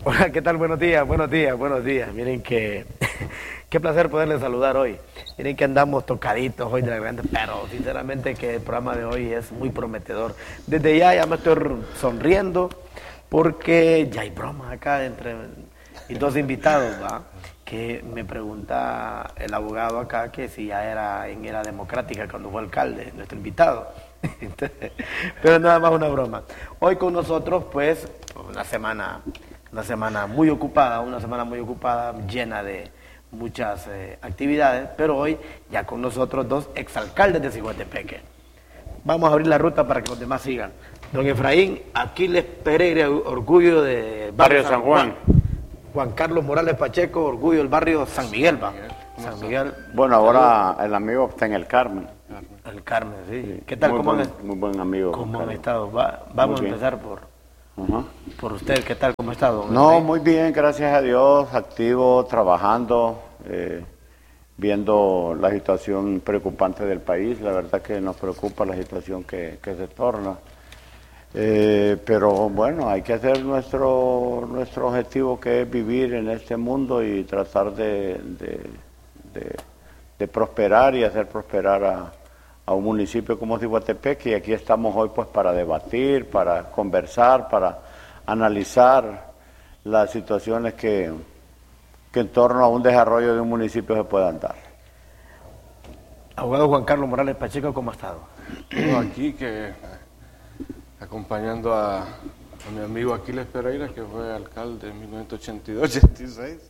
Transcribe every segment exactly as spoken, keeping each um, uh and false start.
Hola, ¿qué tal? Buenos días, buenos días, buenos días. Miren que, qué placer poderles saludar hoy. Miren que andamos tocaditos hoy de la garganta, pero sinceramente que el programa de hoy es muy prometedor. Desde ya ya me estoy sonriendo porque ya hay bromas acá entre y dos invitados, ¿va? Que me pregunta el abogado acá que si ya era en era democrática cuando fue alcalde, nuestro invitado. Entonces, pero nada más una broma. Hoy con nosotros, pues, una semana... Una semana muy ocupada, una semana muy ocupada, llena de muchas eh, actividades, pero hoy ya con nosotros dos exalcaldes de Ciguatepeque. Vamos a abrir la ruta para que los demás sigan. Don Efraín Aquiles Pereira, orgullo de Barrio San Juan. Juan Carlos Morales Pacheco, orgullo del barrio San Miguel, ¿va? San Miguel. Bueno, ahora el amigo está en el Carmen. El Carmen, sí. sí. ¿Qué tal? Muy ¿Cómo buen, han, muy buen amigo. ¿cómo han estado? Va, vamos a empezar por... Uh-huh. Por usted, ¿qué tal? ¿Cómo ha estado? No, muy bien, gracias a Dios, activo, trabajando, eh, viendo la situación preocupante del país. La verdad que nos preocupa la situación que, que se torna. Eh, pero bueno, hay que hacer nuestro, nuestro objetivo, que es vivir en este mundo y tratar de, de, de, de prosperar y hacer prosperar a... a un municipio como Ciguatepeque, y aquí estamos hoy pues para debatir, para conversar, para analizar las situaciones que, que en torno a un desarrollo de un municipio se puedan dar. Abogado Juan Carlos Morales Pacheco, ¿cómo ha estado? Bueno, aquí que acompañando a, a mi amigo Aquiles Pereira, que fue alcalde en mil novecientos ochenta y dos ochenta y seis.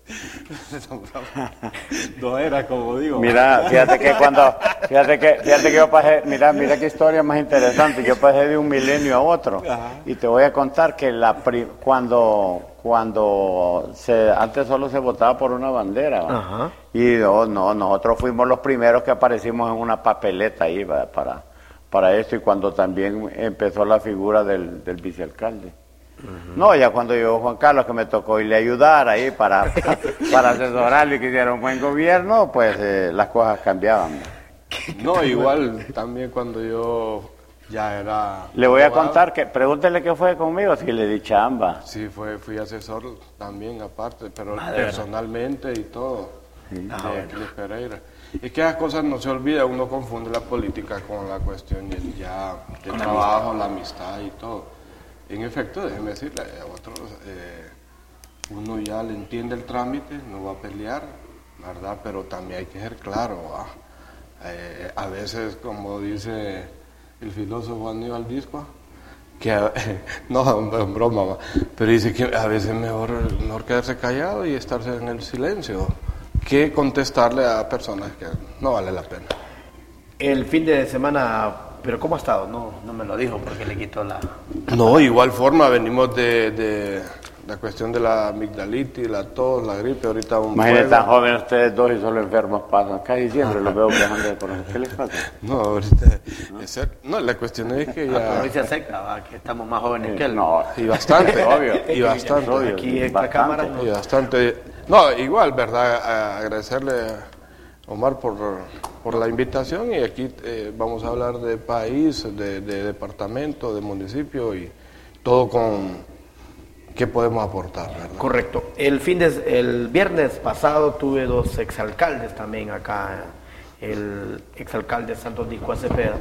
No era, como digo. Mira, fíjate que cuando, fíjate que, fíjate que yo pasé, mira, mira qué historia más interesante. Yo pasé de un milenio a otro. Ajá. Y te voy a contar que la pri, cuando, cuando se, antes solo se votaba por una bandera. Ajá. Y no, no, nosotros fuimos los primeros que aparecimos en una papeleta ahí, ¿verdad? para, para esto, y cuando también empezó la figura del, del vicealcalde. Uh-huh. No, ya cuando llegó Juan Carlos, que me tocó irle a ayudar ahí para, para, para asesorarle y que hiciera un buen gobierno, pues eh, las cosas cambiaban. No, igual también cuando yo ya era... Le voy abogado, a contar, que pregúntele qué fue conmigo, si le di chamba. Sí, fue, fui asesor también aparte, pero ah, personalmente y todo, sí. Ah, de Aquiles Pereira. Y que las cosas no se olvidan, uno confunde la política con la cuestión del, ya, del trabajo, la amistad y todo. En efecto, déjeme decirle a otros, eh, uno ya le entiende el trámite, no va a pelear, ¿verdad? Pero también hay que ser claro, eh, a veces, como dice el filósofo Aníbal Disco, que eh, no, en broma, ¿va? Pero dice que a veces es mejor, mejor quedarse callado y estarse en el silencio que contestarle a personas que no vale la pena. El fin de semana... ¿Pero cómo ha estado? No, no me lo dijo porque le quitó la... No, igual forma, venimos de, de la cuestión de la amigdalitis, la tos, la gripe, ahorita un Imagínate, tan jóvenes ustedes dos y solo enfermos pasan. Casi siempre los veo viajando de conocer. ¿Qué les pasa? No, ahorita... ¿No? Es, no, la cuestión es que ya... Ah, hoy se acepta, ¿va? Que estamos más jóvenes sí, que él. No, y bastante, obvio. Y bastante. Obvio, aquí en la cámara... No. Y bastante... No, igual, ¿verdad? Agradecerle... Omar, por, por la invitación, y aquí eh, vamos a hablar de país, de, de departamento, de municipio y todo con qué podemos aportar, ¿verdad? Correcto. El fin de, el viernes pasado tuve dos exalcaldes también acá, el exalcalde Santos Discoa Cepeda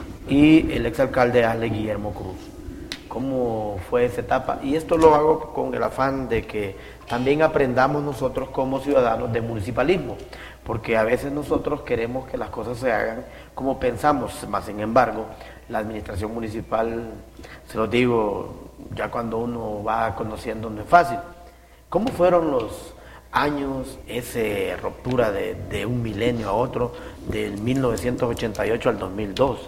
y el exalcalde Ale Guillermo Cruz. ¿Cómo fue esa etapa? Y esto lo hago con el afán de que también aprendamos nosotros como ciudadanos de municipalismo, porque a veces nosotros queremos que las cosas se hagan como pensamos, más sin embargo, la administración municipal, se los digo, ya cuando uno va conociendo no es fácil. ¿Cómo fueron los años, esa ruptura de, de un milenio a otro, del mil novecientos ochenta y ocho al dos mil dos?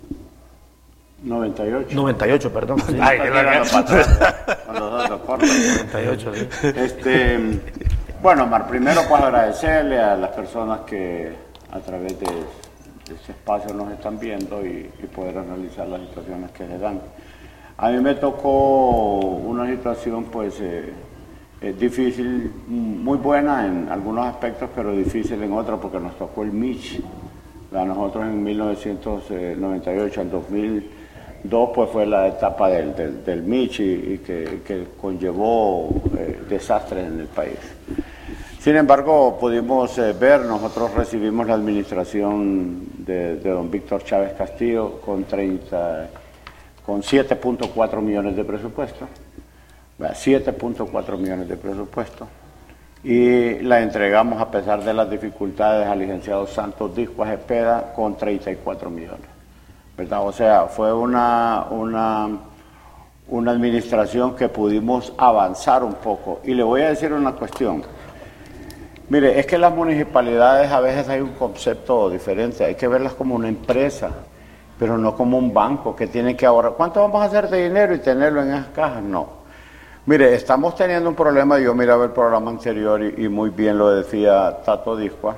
noventa y ocho. noventa y ocho, perdón. Sí. Ay, que la para atrás, con los dos reportes. noventa y ocho, sí. Este, bueno, Mar, primero pues agradecerle a las personas que a través de, de este espacio nos están viendo y, y poder analizar las situaciones que se dan. A mí me tocó una situación pues eh, eh, difícil, muy buena en algunos aspectos, pero difícil en otros, porque nos tocó el Mitch. A nosotros en mil novecientos noventa y ocho al dos mil Dos, pues fue la etapa del, del, del Michi y que, que conllevó eh, desastres en el país. Sin embargo, pudimos eh, ver, nosotros recibimos la administración de, de don Víctor Chávez Castillo con, treinta, con siete punto cuatro millones de presupuesto, siete punto cuatro millones de presupuesto, y la entregamos a pesar de las dificultades al licenciado Santos Discua Cepeda con treinta y cuatro millones. ¿Verdad? O sea, fue una, una, una administración que pudimos avanzar un poco. Y le voy a decir una cuestión. Mire, es que las municipalidades a veces hay un concepto diferente, hay que verlas como una empresa, pero no como un banco que tiene que ahorrar. ¿Cuánto vamos a hacer de dinero y tenerlo en esas cajas? No. Mire, estamos teniendo un problema, yo miraba el programa anterior y, y muy bien lo decía Tato Discua,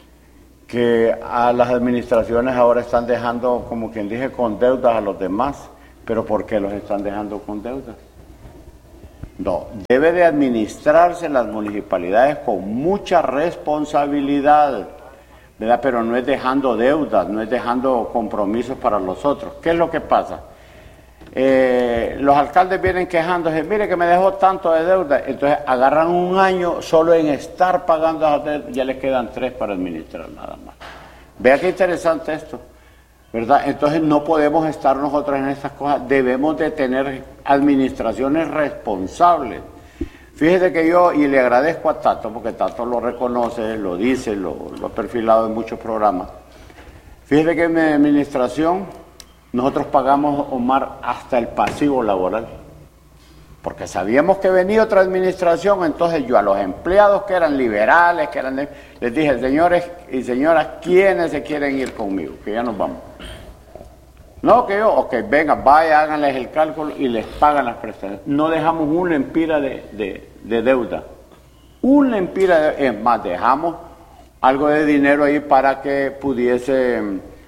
que a las administraciones ahora están dejando, como quien dije, con deudas a los demás. ¿Pero por qué los están dejando con deudas? No, debe de administrarse las municipalidades con mucha responsabilidad, ¿verdad? Pero no es dejando deudas, no es dejando compromisos para los otros. ¿Qué es lo que pasa? Eh, los alcaldes vienen quejándose, mire que me dejó tanto de deuda, entonces agarran un año solo en estar pagando esas deudas, ya les quedan tres para administrar nada más. Vea qué interesante esto, ¿verdad? Entonces no podemos estar nosotros en estas cosas, debemos de tener administraciones responsables. Fíjese que yo, y le agradezco a Tato, porque Tato lo reconoce, lo dice, lo, lo ha perfilado en muchos programas. Fíjese que en mi administración nosotros pagamos, Omar, hasta el pasivo laboral, porque sabíamos que venía otra administración. Entonces yo a los empleados que eran liberales, que eran de, les dije, señores y señoras, ¿quiénes se quieren ir conmigo? Que ya nos vamos. No, que yo, ok, venga, vaya, háganles el cálculo y les pagan las prestaciones. No dejamos una empira de, de, de deuda, una empira de, es más, dejamos algo de dinero ahí para que pudiese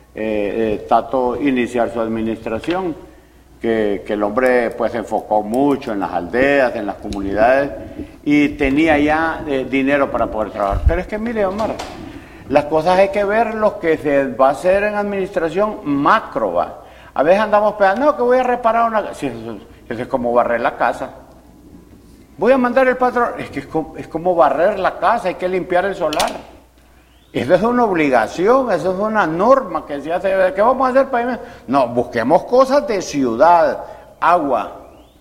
Eh, eh, Tato iniciar su administración, que, que el hombre pues se enfocó mucho en las aldeas, en las comunidades, y tenía ya eh, dinero para poder trabajar. Pero es que mire, Omar, las cosas hay que ver lo que se va a hacer en administración macro, va. A veces andamos pensando, no, que voy a reparar una casa, sí, eso, eso es como barrer la casa. Voy a mandar el patrón, es que es como, es como barrer la casa, hay que limpiar el solar. Eso es una obligación, eso es una norma que se hace. ¿Qué vamos a hacer para ir? No, busquemos cosas de ciudad, agua,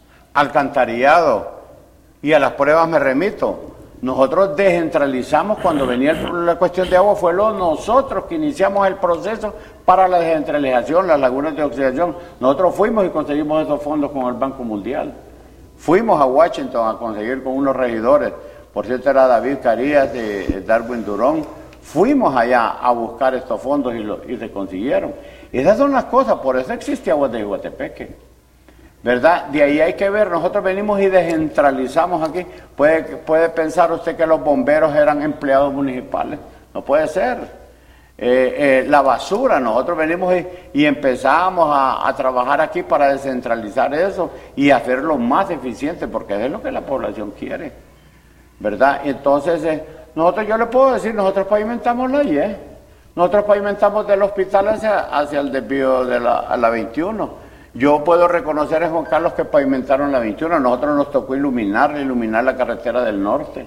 alcantarillado, y a las pruebas me remito. Nosotros descentralizamos cuando venía la cuestión de agua, fue lo nosotros que iniciamos el proceso para la descentralización, las lagunas de oxidación. Nosotros fuimos y conseguimos esos fondos con el Banco Mundial. Fuimos a Washington a conseguir con unos regidores, por cierto era David Carías y Darwin Durón. Fuimos allá a buscar estos fondos y, lo, y se consiguieron. Esas son las cosas, por eso existe Aguas de Iguatepeque, ¿verdad? De ahí hay que ver, nosotros venimos y descentralizamos aquí. ¿Puede, puede pensar usted que los bomberos eran empleados municipales? No puede ser. Eh, eh, la basura, nosotros venimos y, y empezamos a, a trabajar aquí para descentralizar eso y hacerlo más eficiente, porque eso es lo que la población quiere, ¿verdad? Entonces... Eh, Nosotros, yo le puedo decir, nosotros pavimentamos la I E, nosotros pavimentamos del hospital hacia, hacia el desvío de la, a la veintiuno. Yo puedo reconocer a Juan Carlos que pavimentaron la veintiuno, nosotros nos tocó iluminar, iluminar la carretera del norte.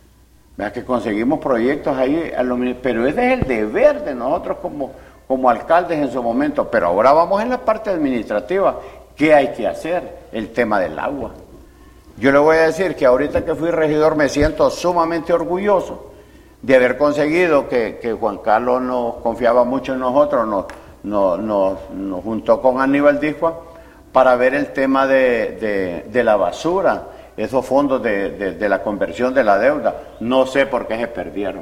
Vea que conseguimos proyectos ahí, pero ese es el deber de nosotros como, como alcaldes en su momento. Pero ahora vamos en la parte administrativa. ¿Qué hay que hacer? El tema del agua. Yo le voy a decir que ahorita que fui regidor me siento sumamente orgulloso de haber conseguido que, que Juan Carlos nos confiaba mucho en nosotros, nos, nos, nos, nos juntó con Aníbal Discua para ver el tema de, de, de la basura, esos fondos de, de, de la conversión de la deuda. No sé por qué se perdieron,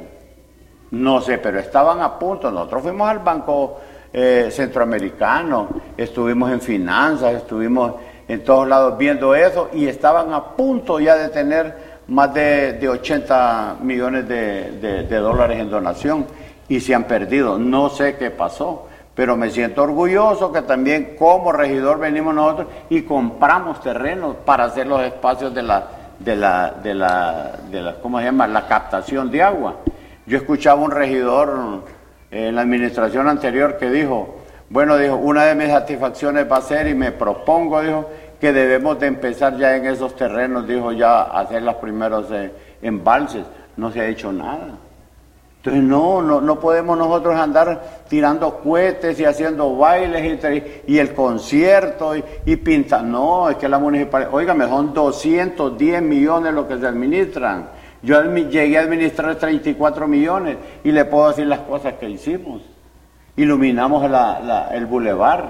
no sé, pero estaban a punto. Nosotros fuimos al Banco eh, Centroamericano, estuvimos en finanzas, estuvimos en todos lados viendo eso y estaban a punto ya de tener más de, de ochenta millones de, de, de dólares en donación y se han perdido. No sé qué pasó, pero me siento orgulloso que también como regidor venimos nosotros y compramos terrenos para hacer los espacios de la, de la, de la, de la, ¿cómo se llama? La captación de agua. Yo escuchaba un regidor en la administración anterior que dijo, Bueno, dijo, una de mis satisfacciones va a ser, y me propongo, dijo, que debemos de empezar ya en esos terrenos, dijo, ya a hacer los primeros eh, embalses. No se ha hecho nada. Entonces no, no, no podemos nosotros andar tirando cohetes y haciendo bailes y, y el concierto y, y pintar. No, es que la municipalidad, óigame, son doscientos diez millones lo que se administran. Yo llegué a administrar treinta y cuatro millones y le puedo decir las cosas que hicimos. Iluminamos la, la, el bulevar,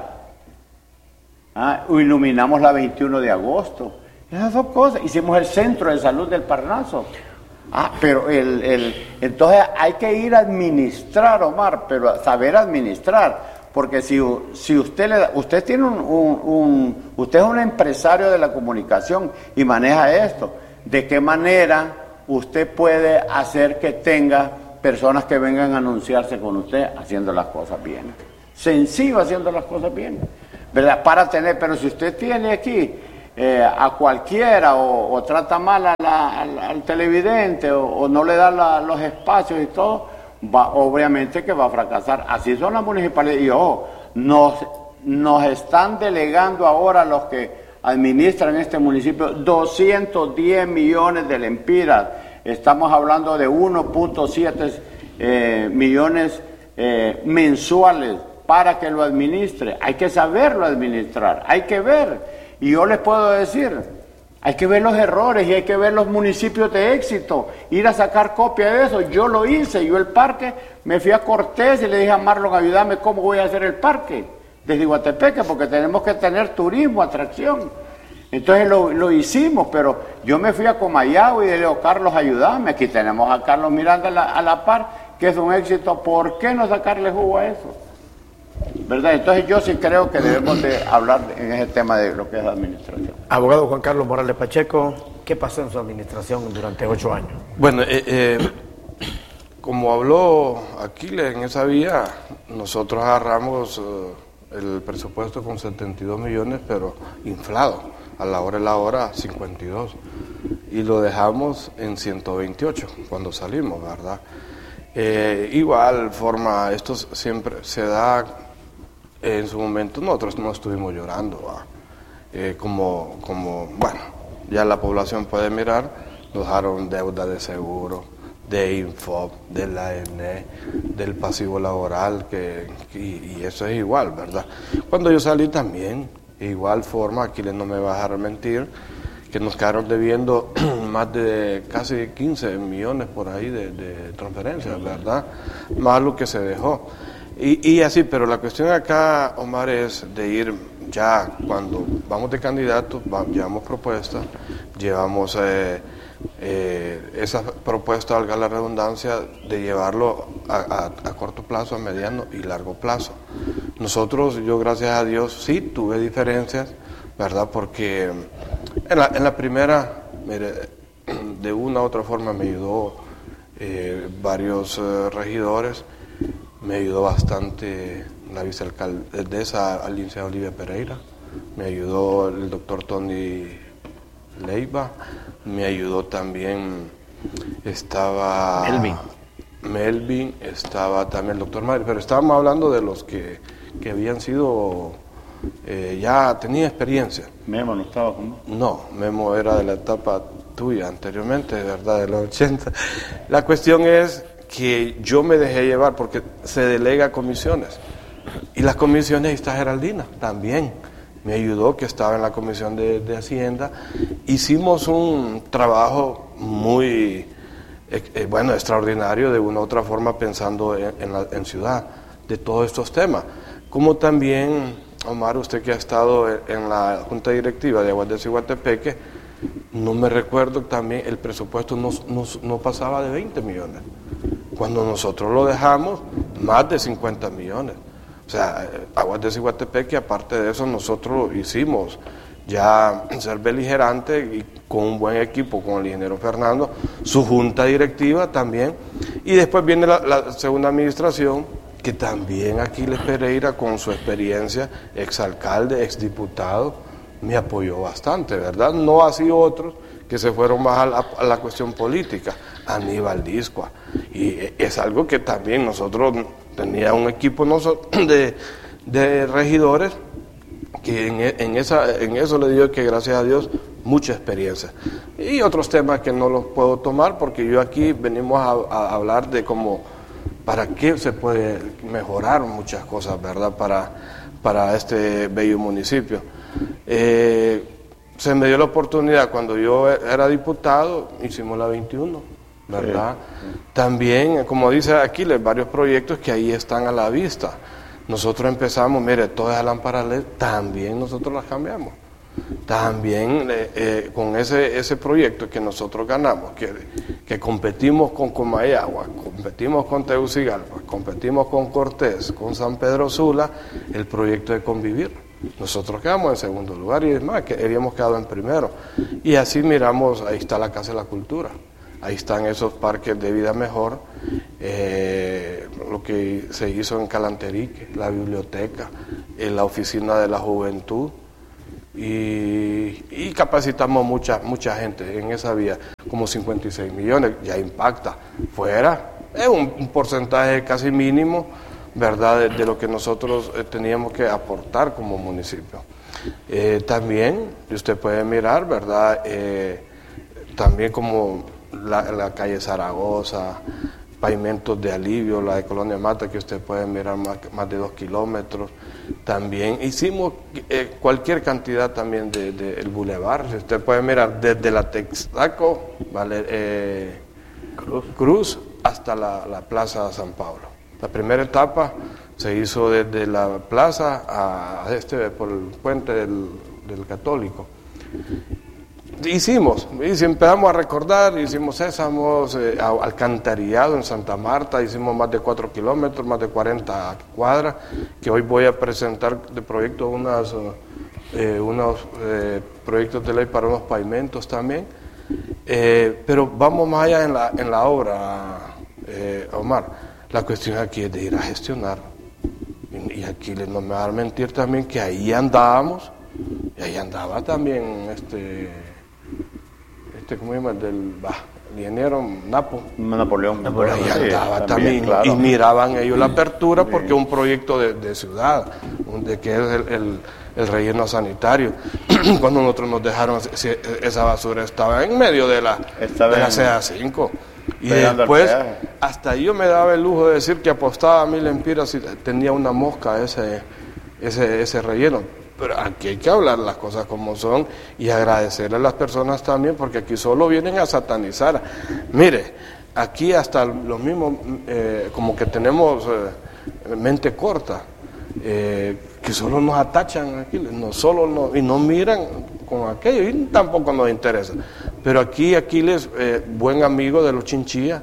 ¿ah? Iluminamos la veintiuno de agosto. Esas dos cosas. Hicimos el centro de salud del Parnaso. Ah, pero el, el, entonces hay que ir a administrar, Omar, pero saber administrar, porque si, si usted le da, usted tiene un, un, un, usted es un empresario de la comunicación y maneja esto, ¿de qué manera usted puede hacer que tenga personas que vengan a anunciarse con usted haciendo las cosas bien? Sencillo, haciendo las cosas bien, ¿verdad? Para tener, pero si usted tiene aquí Eh, a cualquiera o, o trata mal a la, al, al televidente o, o no le da la, los espacios y todo, va, obviamente que va a fracasar. Así son las municipalidades. Y ojo, nos, nos están delegando ahora los que administran este municipio doscientos diez millones de lempiras. Estamos hablando de uno punto siete eh, millones eh, mensuales para que lo administre. Hay que saberlo administrar, hay que ver. Y yo les puedo decir, hay que ver los errores y hay que ver los municipios de éxito, ir a sacar copia de eso. Yo lo hice, yo el parque, me fui a Cortés y le dije a Marlon, ayúdame cómo voy a hacer el parque desde Iguatepeque, porque tenemos que tener turismo, atracción. Entonces lo, lo hicimos, pero yo me fui a Comayagua y le digo, Carlos, ayúdame, aquí tenemos a Carlos Miranda a la, a la par, que es un éxito, ¿por qué no sacarle jugo a eso? ¿Verdad? Entonces yo sí creo que debemos de hablar en ese tema de lo que es la administración. Abogado Juan Carlos Morales Pacheco, ¿qué pasó en su administración durante ocho años? Bueno, eh, eh, como habló Aquiles en esa vía, nosotros agarramos eh, el presupuesto con setenta y dos millones, pero inflado, a la hora de la hora cincuenta y dos, y lo dejamos en ciento veintiocho cuando salimos, ¿verdad? Eh, igual forma, esto siempre se da, eh, en su momento nosotros no estuvimos llorando, eh, como, como, bueno, ya la población puede mirar, nos dejaron deuda de seguro, de Infop, de la A N E, del pasivo laboral, que, y, y eso es igual, ¿verdad? Cuando yo salí también, igual forma, aquí no me va a dejar mentir, que nos quedaron debiendo más de casi quince millones por ahí de, de transferencias, ¿verdad? Más lo que se dejó. Y, y así, pero la cuestión acá, Omar, es de ir ya cuando vamos de candidatos, va, llevamos propuestas, llevamos eh, eh, esa propuesta, valga la redundancia, de llevarlo a, a, a corto plazo, a mediano y largo plazo. Nosotros, yo gracias a Dios, sí tuve diferencias, ¿verdad? Porque en la, en la primera, mire, de una u otra forma me ayudó eh, varios eh, regidores, me ayudó bastante la vicealcaldesa Alicia Olivia Pereira, me ayudó el doctor Tony Leiva, me ayudó también, estaba Melvin, Melvin estaba también el doctor Madrid, pero estábamos hablando de los que, que habían sido, eh, ya tenía experiencia. Memo no estaba como. No, Memo era de la etapa tuya anteriormente, de verdad, de los ochenta. La cuestión es que yo me dejé llevar porque se delega comisiones. Y las comisiones, ahí está Geraldina también. Me ayudó, que estaba en la comisión de, de Hacienda. Hicimos un trabajo muy, eh, bueno, extraordinario, de una u otra forma, pensando en, en, la, en ciudad, de todos estos temas. Como también, Omar, usted que ha estado en la Junta Directiva de Aguas de Iguatepeque, no me recuerdo también, el presupuesto no, no, no pasaba de veinte millones. Cuando nosotros lo dejamos, más de cincuenta millones. O sea, Aguas de Iguatepeque, aparte de eso, nosotros hicimos ya ser beligerante y con un buen equipo, con el ingeniero Fernando, su junta directiva también. Y después viene la, la segunda administración, que también Aquiles Pereira, con su experiencia, exalcalde, exdiputado, me apoyó bastante, ¿verdad? No así otros que se fueron más a la, a la cuestión política, Aníbal Discoa. Y es algo que también nosotros, tenía un equipo nosotros de, de regidores que en, en, esa, en eso le digo que gracias a Dios mucha experiencia. Y otros temas que no los puedo tomar porque yo aquí venimos a, a hablar de cómo, para qué se puede mejorar muchas cosas, ¿verdad? Para, para este bello municipio. Eh, se me dio la oportunidad cuando yo era diputado, hicimos la veintiuno, ¿verdad? Sí, sí. También, como dice Aquiles, varios proyectos que ahí están a la vista. Nosotros empezamos, mire, todas las lámparas L E D, también nosotros las cambiamos. También eh, eh, con ese, ese proyecto que nosotros ganamos, que, que competimos con Comayagua, competimos con Tegucigalpa, competimos con Cortés, con San Pedro Sula, el proyecto de Convivir. Nosotros quedamos en segundo lugar y es más, que habíamos quedado en primero. Y así miramos, ahí está la Casa de la Cultura. Ahí están esos parques de vida mejor, eh, lo que se hizo en Calanterique, la biblioteca, en la oficina de la juventud, y, y capacitamos mucha mucha gente en esa vía, como cincuenta y seis millones, ya impacta. Fuera, es un, un porcentaje casi mínimo, ¿verdad?, de, de lo que nosotros eh, teníamos que aportar como municipio. Eh, también, usted puede mirar, ¿verdad?, eh, también como La, la calle Zaragoza, pavimentos de alivio, la de Colonia Mata, que usted puede mirar más, más de dos kilómetros. También hicimos eh, cualquier cantidad también del de, de el bulevar. Usted puede mirar desde la Texaco, vale, eh, Cruz. Cruz hasta la, la Plaza San Pablo. La primera etapa se hizo desde la plaza a este por el puente del, del Católico. Hicimos, y empezamos a recordar, hicimos sésamos, eh, alcantarillado en Santa Marta, hicimos más de cuatro kilómetros, más de cuarenta cuadras, que hoy voy a presentar de proyecto unas, eh, unos eh, proyectos de ley para unos pavimentos también, eh, pero vamos más allá en la, en la obra, eh, Omar. La cuestión aquí es de ir a gestionar, y, y aquí no me va a mentir también que ahí andábamos, y ahí andaba también este... Este, ¿cómo se llama? Del bah, ingeniero Napo. Napoleón. Napoleón. Ahí andaba sí, también, también claro. Y miraban ellos la apertura sí. Porque es un proyecto de, de ciudad, de que es el, el, el relleno sanitario. Cuando nosotros nos dejaron, esa basura estaba en medio de la, de la C A cinco. Y después, hasta yo me daba el lujo de decir que apostaba a mil empiras y tenía una mosca ese, ese, ese relleno. Pero aquí hay que hablar las cosas como son y agradecerle a las personas también, porque aquí solo vienen a satanizar. Mire, aquí hasta los mismos, eh, como que tenemos eh, mente corta, eh, que solo nos atachan aquí, no solo no, y no miran con aquello, y tampoco nos interesa. Pero aquí Aquiles, eh, buen amigo de los Chinchillas,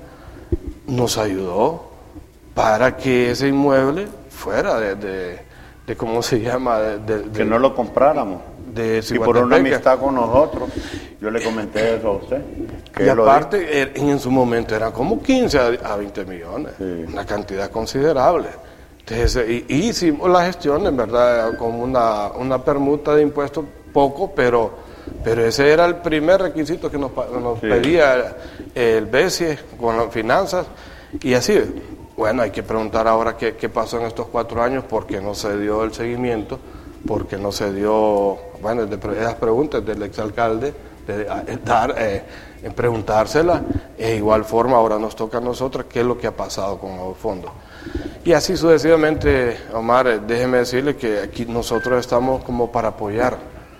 nos ayudó para que ese inmueble fuera de... de de cómo se llama, de, de, que de, no lo compráramos, de y por una amistad con nosotros, yo le comenté eso a usted. Y aparte, er, en su momento eran como quince a veinte millones, sí. Una cantidad considerable. Entonces, y, y hicimos la gestión, en verdad, como una, una permuta de impuestos, poco, pero, pero ese era el primer requisito que nos, nos sí. pedía el B E S I E con las finanzas, y así. Bueno, hay que preguntar ahora qué, qué pasó en estos cuatro años, por qué no se dio el seguimiento, por qué no se dio, bueno, de esas preguntas del exalcalde, de, de dar, eh, preguntárselas, e igual forma ahora nos toca a nosotros qué es lo que ha pasado con los fondos. Y así sucesivamente, Omar, eh, déjeme decirle que aquí nosotros estamos como para apoyar,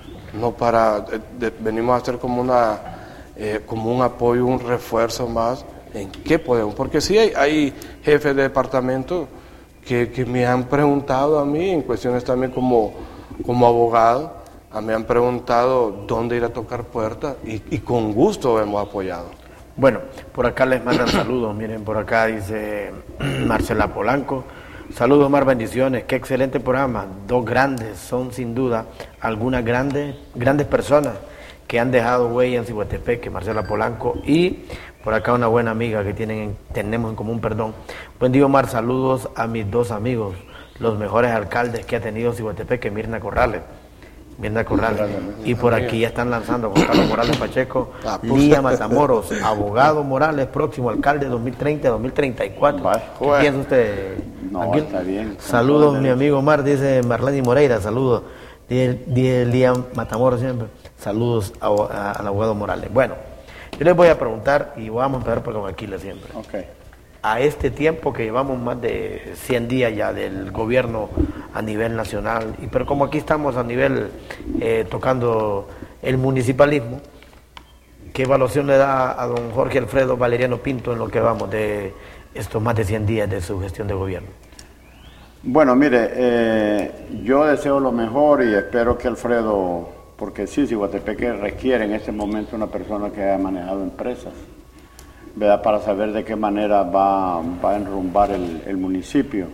no para, eh, de, venimos a hacer como, una, eh, como un apoyo, un refuerzo más. ¿En qué podemos? Porque sí hay, hay jefes de departamento que, que me han preguntado a mí, en cuestiones también como, como abogado, a mí me han preguntado dónde ir a tocar puertas y, y con gusto hemos apoyado. Bueno, por acá les mandan saludos, miren, por acá dice Marcela Polanco, saludos Omar, bendiciones, qué excelente programa, dos grandes, son sin duda algunas grandes, grandes personas que han dejado huella en Cihuatepeque, Marcela Polanco, y por acá una buena amiga que tienen, tenemos en común, perdón. Buen día, Omar, saludos a mis dos amigos, los mejores alcaldes que ha tenido Cihuatepeque, Mirna Corrales. Mirna Corrales. Y por aquí ya están lanzando Juan Carlos Morales Pacheco, Lía Matamoros, abogado Morales, próximo alcalde dos mil treinta a dos mil treinta y cuatro. ¿Qué piensa usted? No, Aquí, está bien. saludos, mi amigo Omar, dice Marlene Moreira, saludos. Dice Liam Matamoros siempre. Saludos a, a, al abogado Morales. Bueno, yo les voy a preguntar, y vamos a empezar por con Aquiles siempre. Okay. A este tiempo que llevamos más de cien días ya del gobierno a nivel nacional, y pero como aquí estamos a nivel eh, tocando el municipalismo, ¿qué evaluación le da a don Jorge Alfredo Valeriano Pinto en lo que vamos de estos más de cien días de su gestión de gobierno? Bueno, mire, eh, yo deseo lo mejor y espero que Alfredo, porque sí, Ciguatepeque requiere en este momento una persona que haya manejado empresas, ¿verdad? Para saber de qué manera va, va a enrumbar el, el municipio.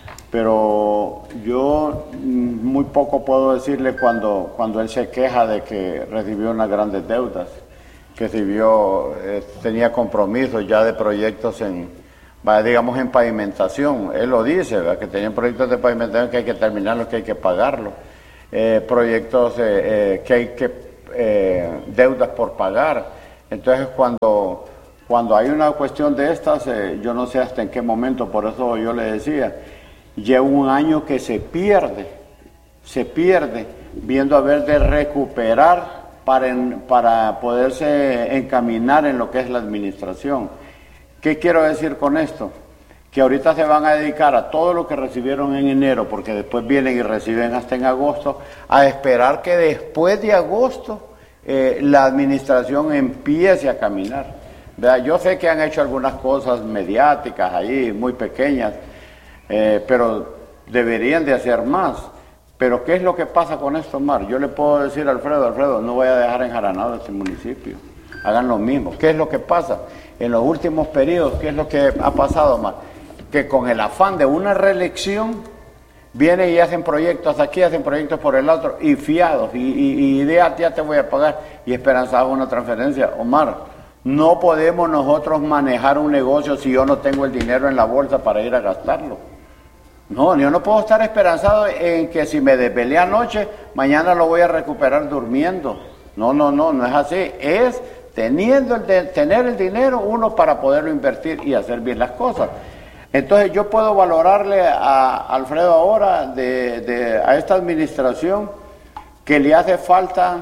Pero yo muy poco puedo decirle cuando, cuando él se queja de que recibió unas grandes deudas, que recibió, eh, tenía compromisos ya de proyectos en, digamos, en pavimentación. Él lo dice, ¿verdad? Que tenía proyectos de pavimentación que hay que terminarlos, que hay que pagarlos. Eh, proyectos eh, eh, que hay que, eh, deudas por pagar. Entonces cuando... Cuando hay una cuestión de estas, eh, yo no sé hasta en qué momento, por eso yo le decía, lleva un año que se pierde, se pierde, viendo a ver de recuperar para, en, para poderse encaminar en lo que es la administración. ¿Qué quiero decir con esto? Que ahorita se van a dedicar a todo lo que recibieron en enero, porque después vienen y reciben hasta en agosto, a esperar que después de agosto eh, la administración empiece a caminar. ¿Verdad? Yo sé que han hecho algunas cosas mediáticas ahí, muy pequeñas, eh, pero deberían de hacer más. Pero ¿qué es lo que pasa con esto, Omar? Yo le puedo decir a Alfredo, Alfredo, no voy a dejar enjaranado este municipio. Hagan lo mismo. ¿Qué es lo que pasa? En los últimos periodos, ¿qué es lo que ha pasado, Omar? Que con el afán de una reelección, vienen y hacen proyectos aquí, hacen proyectos por el otro, y fiados, y, y, y de ya te voy a pagar, y esperanzados una transferencia. Omar, no podemos nosotros manejar un negocio si yo no tengo el dinero en la bolsa para ir a gastarlo. No, yo no puedo estar esperanzado en que si me desvelé anoche, mañana lo voy a recuperar durmiendo. No, no, no, no es así. Es teniendo el de, tener el dinero uno para poderlo invertir y hacer bien las cosas. Entonces yo puedo valorarle a Alfredo ahora, de, de, a esta administración, que le hace falta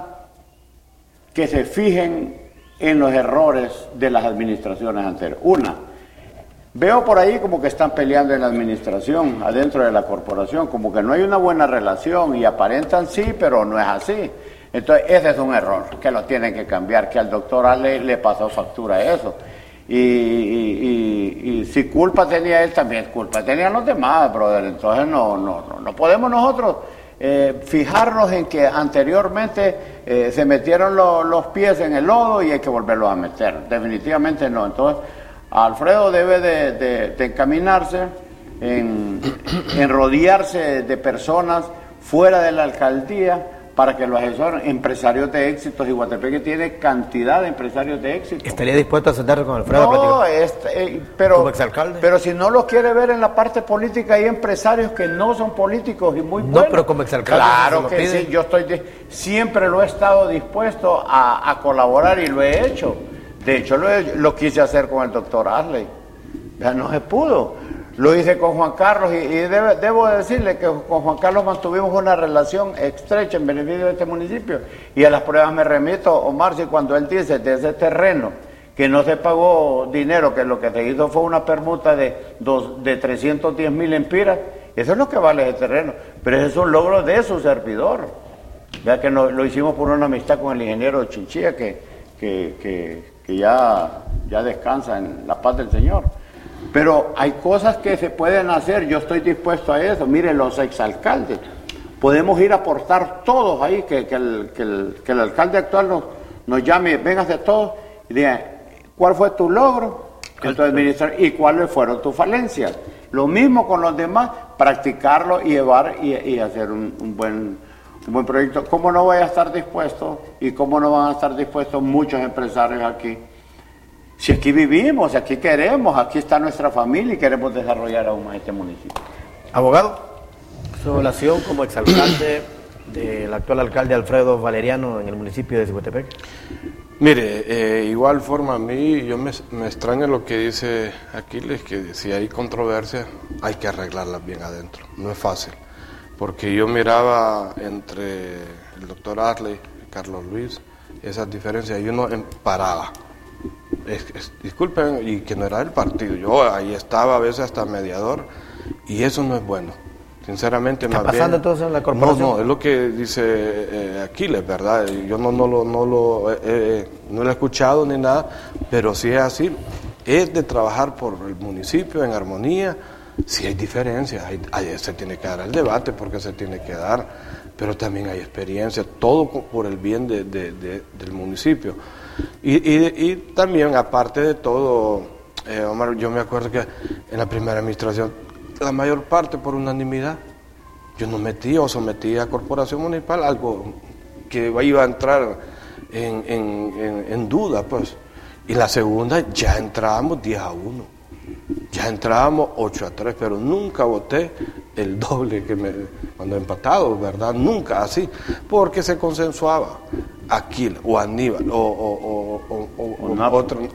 que se fijen en los errores de las administraciones anteriores. Una, veo por ahí como que están peleando en la administración, adentro de la corporación, como que no hay una buena relación y aparentan sí, pero no es así. Entonces ese es un error, que lo tienen que cambiar, que al doctor Ale le pasó factura eso. Y, y, y, y si culpa tenía él, también culpa tenían los demás, brother. Entonces no, no, no, no podemos nosotros Eh, fijarnos en que anteriormente eh, se metieron lo, los pies en el lodo y hay que volverlos a meter. Definitivamente no. Entonces, Alfredo debe de, de, de encaminarse en, en rodearse de personas fuera de la alcaldía para que lo asesoren, empresarios de éxito. Ciguatepeque tiene cantidad de empresarios de éxito. ¿Estaría dispuesto a sentarse con Alfredo? No, este, eh, pero, como exalcalde. Pero si no lo quiere ver en la parte política, hay empresarios que no son políticos y muy buenos. No, pero como exalcalde. Claro que sí, yo estoy de, siempre lo he estado dispuesto a, a colaborar y lo he hecho. De hecho, lo, he, lo quise hacer con el doctor Arley. Ya no se pudo. Lo hice con Juan Carlos y, y debe, debo decirle que con Juan Carlos mantuvimos una relación estrecha en beneficio de este municipio. Y a las pruebas me remito, Omar, si cuando él dice de ese terreno que no se pagó dinero, que lo que se hizo fue una permuta de, dos, de trescientos diez mil empiras, eso es lo que vale ese terreno. Pero ese es un logro de su servidor. Ya que no, lo hicimos por una amistad con el ingeniero Chinchilla, que, que, que, que ya, ya descansa en la paz del Señor. Pero hay cosas que se pueden hacer, yo estoy dispuesto a eso. Miren, los exalcaldes, podemos ir a aportar todos ahí, que, que, el, que, el, que el alcalde actual nos, nos llame, véngase todos y digan, ¿cuál fue tu logro en tu administración y cuáles fueron tus falencias? Lo mismo con los demás, practicarlo y llevar y, y hacer un, un, buen, un buen proyecto. ¿Cómo no voy a estar dispuesto y cómo no van a estar dispuestos muchos empresarios aquí? Si aquí vivimos, si aquí queremos, aquí está nuestra familia y queremos desarrollar aún más este municipio. Abogado, su relación como exalcalde del actual alcalde Alfredo Valeriano en el municipio de Ciguatepeque. Mire, eh, igual forma a mí, yo me, me extraña lo que dice Aquiles, que si hay controversia hay que arreglarlas bien adentro, no es fácil, porque yo miraba entre el doctor Arley y Carlos Luis esas diferencias y uno paraba, es, es, disculpen, y que no era del partido, yo ahí estaba a veces hasta mediador y eso no es bueno. Sinceramente, ¿Está más pasando bien, entonces en la corporación? No, no, es lo que dice eh, Aquiles, ¿verdad? Yo no, no, lo, no, lo, eh, eh, no lo he escuchado ni nada, pero si es así, es de trabajar por el municipio en armonía. Si hay diferencias, hay, hay, se tiene que dar el debate porque se tiene que dar, pero también hay experiencia, todo por el bien de, de, de, del municipio. Y, y, y también, aparte de todo, eh, Omar, yo me acuerdo que en la primera administración, la mayor parte por unanimidad, yo no metía o sometía a Corporación Municipal algo que iba a entrar en, en, en, en duda, pues. Y la segunda ya entrábamos diez a uno, ya entrábamos ocho a tres, pero nunca voté el doble que me, cuando empatado, ¿verdad? Nunca así, porque se consensuaba Aquila o Aníbal o, o, o, o, o, o otro,